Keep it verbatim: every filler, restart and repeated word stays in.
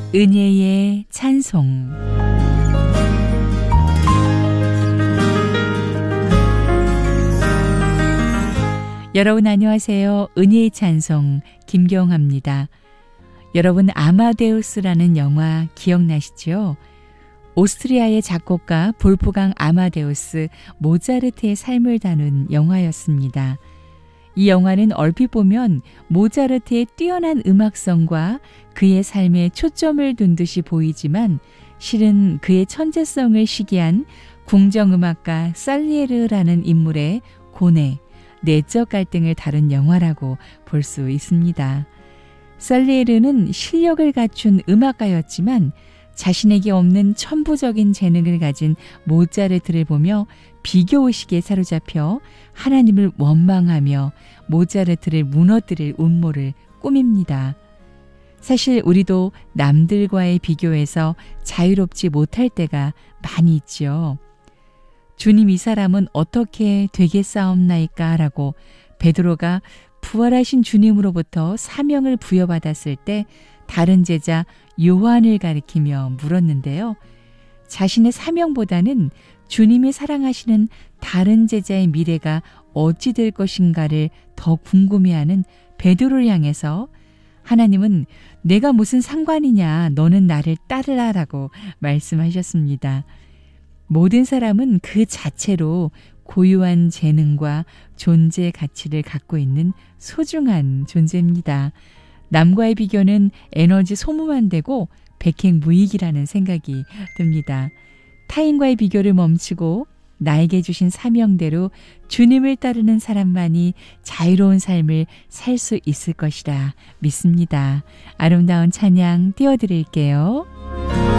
은혜의 찬송. 여러분 안녕하세요. 은혜의 찬송 김경화입니다. 여러분 아마데우스라는 영화 기억나시죠? 오스트리아의 작곡가 볼프강 아마데우스 모차르트의 삶을 다룬 영화였습니다. 이 영화는 얼핏 보면 모차르트의 뛰어난 음악성과 그의 삶에 초점을 둔 듯이 보이지만 실은 그의 천재성을 시기한 궁정음악가 살리에르라는 인물의 고뇌, 내적 갈등을 다룬 영화라고 볼 수 있습니다. 살리에르는 실력을 갖춘 음악가였지만 자신에게 없는 천부적인 재능을 가진 모차르트를 보며 비교의식에 사로잡혀 하나님을 원망하며 모차르트를 무너뜨릴 음모를 꾸밉니다. 사실 우리도 남들과의 비교에서 자유롭지 못할 때가 많이 있지요. 주님, 이 사람은 어떻게 되겠사옵나이까? 라고 베드로가 부활하신 주님으로부터 사명을 부여받았을 때 다른 제자 요한을 가리키며 물었는데요. 자신의 사명보다는 주님이 사랑하시는 다른 제자의 미래가 어찌 될 것인가를 더 궁금해하는 베드로를 향해서 하나님은 내가 무슨 상관이냐, 너는 나를 따르라라고 말씀하셨습니다. 모든 사람은 그 자체로 고유한 재능과 존재 가치를 갖고 있는 소중한 존재입니다. 남과의 비교는 에너지 소모만 되고 백행무익이라는 생각이 듭니다. 타인과의 비교를 멈추고 나에게 주신 사명대로 주님을 따르는 사람만이 자유로운 삶을 살 수 있을 것이라 믿습니다. 아름다운 찬양 띄워드릴게요.